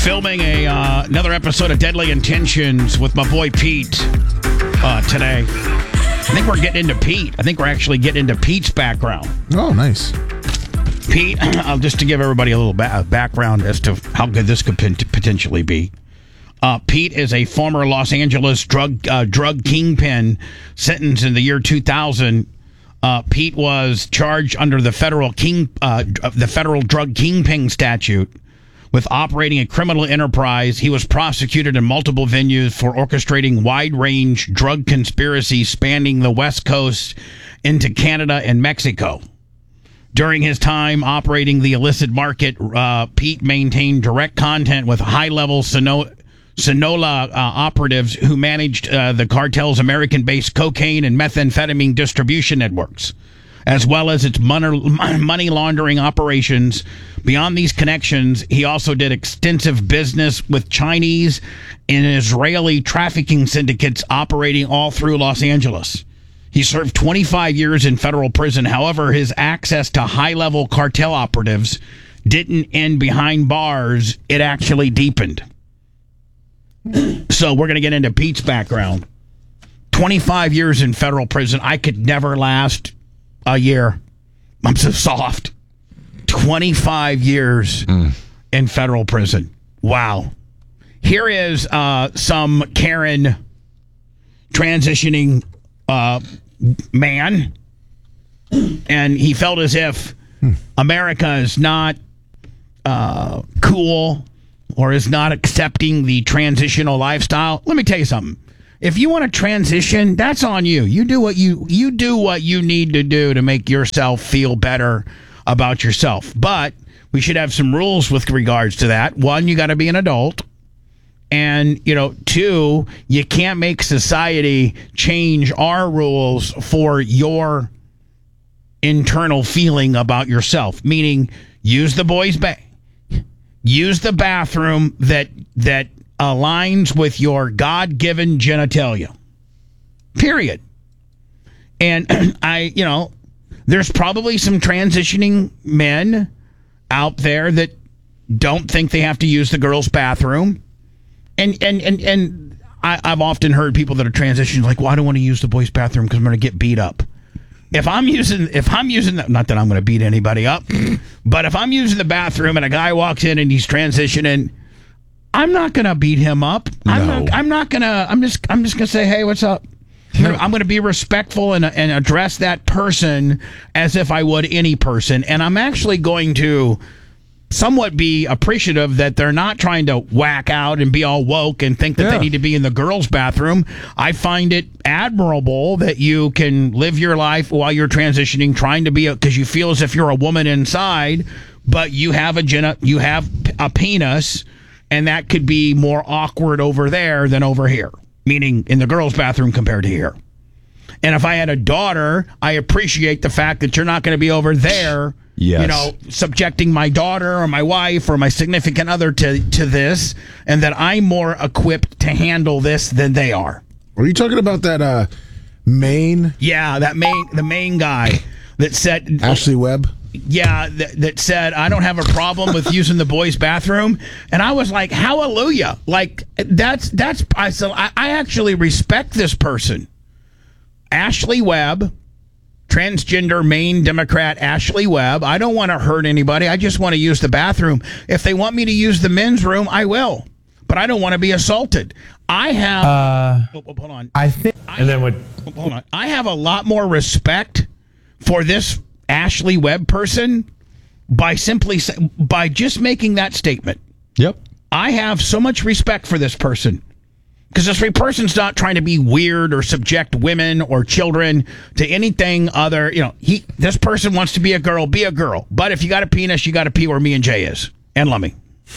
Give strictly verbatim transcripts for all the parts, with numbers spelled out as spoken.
Filming a uh, another episode of Deadly Intentions with my boy Pete uh, today. I think we're getting into Pete. I think we're actually getting into Pete's background. Oh, nice. Pete, uh, just to give everybody a little ba- background as to how good this could p- potentially be. Uh, Pete is a former Los Angeles drug uh, drug kingpin sentenced in the year two thousand. Uh, Pete was charged under the federal king uh, the federal drug kingpin statute with operating a criminal enterprise. He was prosecuted in multiple venues for orchestrating wide-range drug conspiracies spanning the West Coast into Canada and Mexico. During his time operating the illicit market, uh, Pete maintained direct contact with high-level Sino- Sinaloa uh, operatives who managed uh, the cartel's American-based cocaine and methamphetamine distribution networks, as well as its money laundering operations. Beyond these connections, he also did extensive business with Chinese and Israeli trafficking syndicates operating all through Los Angeles. He served twenty-five years in federal prison. However, his access to high-level cartel operatives didn't end behind bars. It actually deepened. So we're going to get into Pete's background. twenty-five years in federal prison. I could never last a year. I'm so soft. twenty-five years mm. in federal prison. Wow. Here is uh, some Karen transitioning uh, man, and he felt as if hmm. America is not uh, cool or is not accepting the transitional lifestyle. Let me tell you something. If you want to transition, that's on you. You do what you you do what you need to do to make yourself feel better about yourself. But we should have some rules with regards to that. One, you got to be an adult. And, you know, two, you can't make society change our rules for your internal feeling about yourself. Meaning, use the boys' ba- use the bathroom that that aligns with your God-given genitalia. Period. And I, you know, there's probably some transitioning men out there that don't think they have to use the girls' bathroom. And and and, and I, I've often heard people that are transitioning like, well, I don't want to use the boys' bathroom because I'm going to get beat up. If I'm using, if I'm using, the, not that I'm going to beat anybody up, but if I'm using the bathroom and a guy walks in and he's transitioning, I'm not going to beat him up. No. I'm not. I'm not going to. I'm just. I'm just going to say, hey, what's up? I'm going to be respectful and and address that person as if I would any person. And I'm actually going to somewhat be appreciative that they're not trying to whack out and be all woke and think that yeah. they need to be in the girls' bathroom. I find it admirable that you can live your life while you're transitioning, trying to be a, because you feel as if you're a woman inside, but you have a gen- you have a penis, and that could be more awkward over there than over here, meaning in the girls' bathroom compared to here. And if I had a daughter, I appreciate the fact that you're not going to be over there, yes. you know, subjecting my daughter or my wife or my significant other to, to this, and that I'm more equipped to handle this than they are. Are you talking about that uh, Maine? Yeah, that Maine, the Maine guy that said... Ashley Webb? Yeah, that, that said, I don't have a problem with using the boys' bathroom. And I was like, hallelujah. Like, that's, that's, I, so I, I actually respect this person. Ashley Webb, transgender Maine Democrat Ashley Webb. I don't want to hurt anybody. I just want to use the bathroom. If they want me to use the men's room, I will. But I don't want to be assaulted. I have, uh, oh, oh, hold on. I think, I, and then what? Hold on. I have a lot more respect for this Ashley Webb person by simply by just making that statement. Yep. I have so much respect for this person because this person's not trying to be weird or subject women or children to anything other. You know, he this person wants to be a girl, be a girl. But if you got a penis, you got to pee where me and Jay is and Lummy.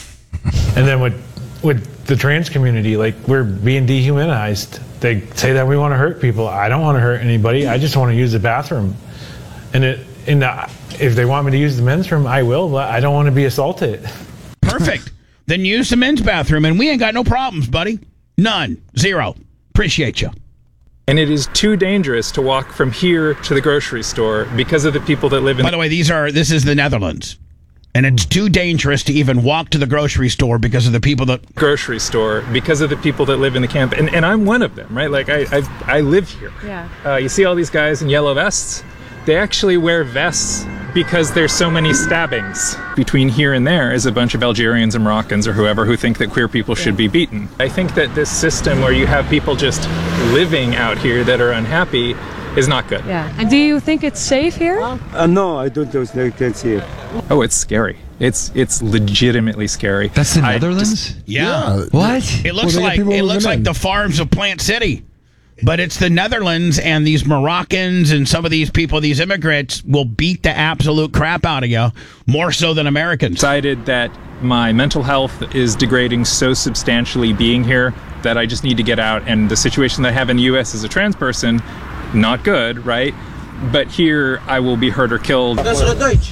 And then with with the trans community, like we're being dehumanized. They say that we want to hurt people. I don't want to hurt anybody. I just want to use the bathroom. And it. And uh, if they want me to use the men's room, I will, but I don't want to be assaulted. Perfect. Then use the men's bathroom, and we ain't got no problems, buddy. None. Zero. Appreciate you. And it is too dangerous to walk from here to the grocery store because of the people that live in... By the way, these are this is the Netherlands. And it's too dangerous to even walk to the grocery store because of the people that... Grocery store because of the people that live in the camp, and, and I'm one of them, right? Like I I, I live here. Yeah. Uh, you see all these guys in yellow vests. They actually wear vests because there's so many stabbings. Between here and there is a bunch of Algerians and Moroccans or whoever who think that queer people should be beaten. I think that this system where you have people just living out here that are unhappy is not good. Yeah. And do you think it's safe here? Uh, no, I don't think it's here. Oh, it's scary. It's it's legitimately scary. That's the I Netherlands? just- Yeah. What? It looks Well, they got like people it moving looks like in. the farms of Plant City. But it's the Netherlands, and these Moroccans and some of these people, these immigrants, will beat the absolute crap out of you, more so than Americans. decided that my mental health is degrading so substantially being here that I just need to get out. And the situation that I have in the U S as a trans person, not good, right? But here I will be hurt or killed. Uh, nee.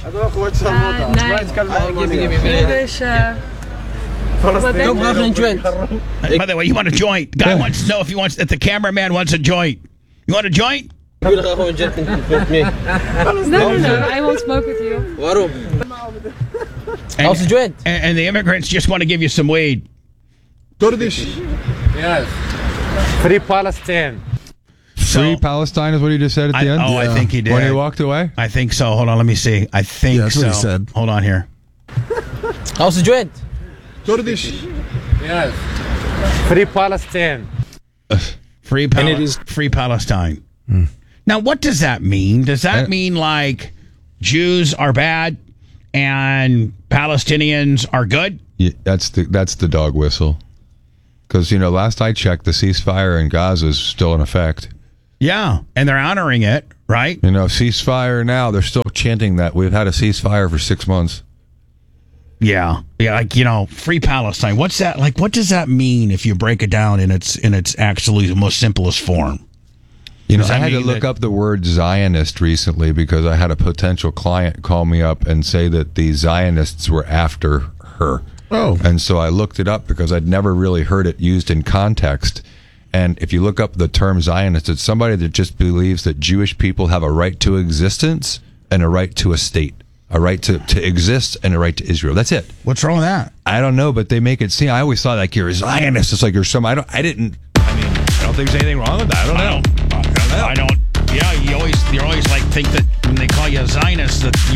Dus, uh, wat denk je? By the way, you want a joint? Guy wants to know if he wants if the cameraman wants a joint. You want a joint? No, no, no. I won't smoke with you. And, How's the joint? And, and the immigrants just want to give you some weed. Go to this. Free Palestine. So, Free Palestine is what he just said at I, the end? oh, I think he did. When he walked away? I think so. Hold on, let me see. I think Yeah, that's so. what he said. Hold on here. How's the joint? Go to this. Free Palestine. Free, Pal- And it is- free Palestine. Hmm. Now, what does that mean? Does that I- mean like Jews are bad and Palestinians are good? Yeah, that's the that's the dog whistle. Because, you know, last I checked, the ceasefire in Gaza is still in effect. Yeah, and they're honoring it, right? You know, ceasefire now, they're still chanting that. We've had a ceasefire for six months. Yeah, yeah, like you know, free Palestine. What's that like? What does that mean if you break it down in its in its actually the most simplest form? You know, Does I that had to mean look that- up the word Zionist recently because I had a potential client call me up and say that the Zionists were after her. Oh. And so I looked it up because I'd never really heard it used in context. And if you look up the term Zionist, it's somebody that just believes that Jewish people have a right to existence and a right to a state, a right to, to exist and a right to Israel. That's it. What's wrong with that? I don't know, but they make it seem. I always thought like you're a Zionist. It's like you're some. I don't. I didn't. I mean, I don't think there's anything wrong with that. I don't know. I don't. I don't. Yeah, you always you always like think that when they call you a Zionist that